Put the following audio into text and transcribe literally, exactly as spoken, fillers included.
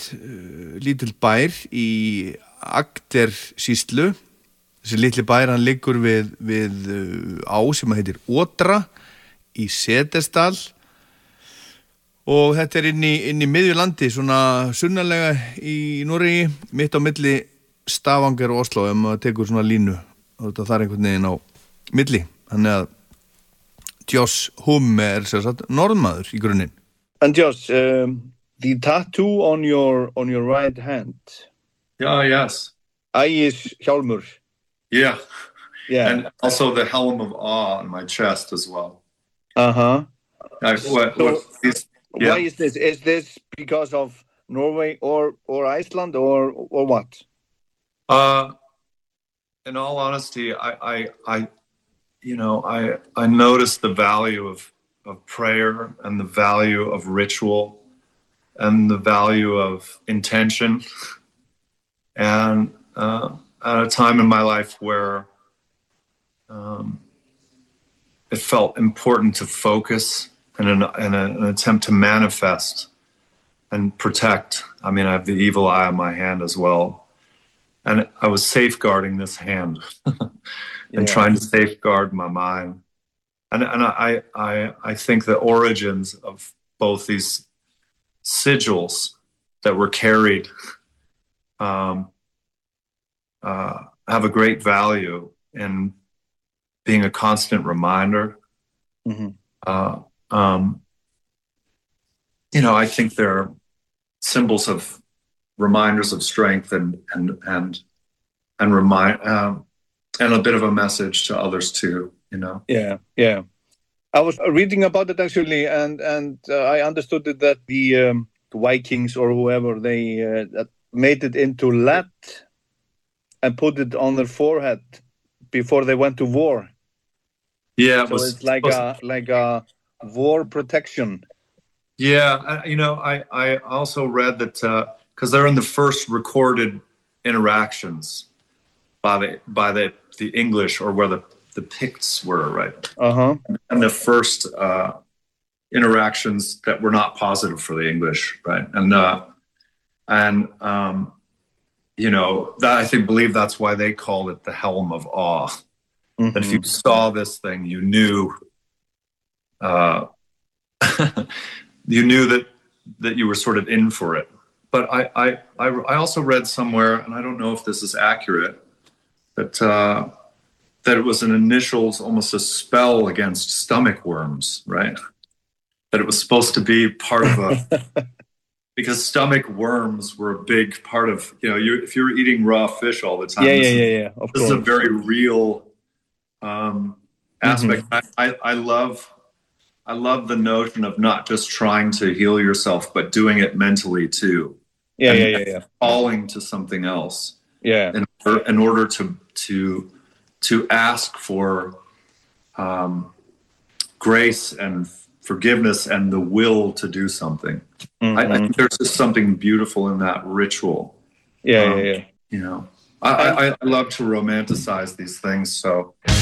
uh, lítill bær í Agder sýslu. Þessi litli bær, hann liggur við, við uh, á sem heitir Odra í Setesdal og þetta er inn í, inn í miðjulandi, svona sunnarlega í Noregi, mitt á milli Stavanger og Oslo, ef maður tekur svona línu og það er einhvern veginn á milli. Þannig að Josh Hume er sem sagt norðmaður í grunninn. And Josh, um, the tattoo on your on your right hand. Yeah, yes. Ægis Hjálmur. Yeah. Yeah. And also the helm of awe on my chest as well. Uh-huh. I, what, so, what, is, yeah. Why is this? Is this because of Norway or, or Iceland or or what? Uh, in all honesty, I, I, I you know, I, I noticed the value of, of prayer and the value of ritual and the value of intention. And uh, at a time in my life where um, it felt important to focus in an, in a, an attempt to manifest and protect. I mean, I have the evil eye on my hand as well. And I was safeguarding this hand and yeah. trying to safeguard my mind. And, and I, I, I think the origins of both these sigils that were carried um, uh, have a great value in being a constant reminder. Mm-hmm. Uh, um, you know, I think they're symbols of reminders of strength and and and and remind um, and a bit of a message to others too. You know. Yeah, yeah. I was reading about it actually, and and uh, I understood it that the, um, the Vikings or whoever they uh, made it into lead and put it on their forehead before they went to war. Yeah, it so was, it's like was, a like a war protection. Yeah, I, you know, I I also read that because uh, they're in the first recorded interactions by the by the the English or where the the Picts were, right? Uh-huh. And the first uh, interactions that were not positive for the English, right? And uh, and um, you know, that I think believe that's why they called it the helm of awe. Mm-hmm. That if you saw this thing, you knew, uh, you knew that that you were sort of in for it. But I I I, I also read somewhere, and I don't know if this is accurate, that. Uh, that it was an initial, almost a spell against stomach worms, right? That it was supposed to be part of a, because stomach worms were a big part of, you know, you if you're eating raw fish all the time, yeah, this, yeah, is, yeah, yeah. Of this course. is a very real um, aspect. Mm-hmm. I, I, I love, I love the notion of not just trying to heal yourself, but doing it mentally too. Yeah, and, yeah, yeah, yeah. Falling to something else. Yeah. In, in order to to to ask for um, grace and forgiveness and the will to do something. Mm-hmm. I, I think there's just something beautiful in that ritual. Yeah, um, yeah, yeah. You know, I, I, I love to romanticize these things, so...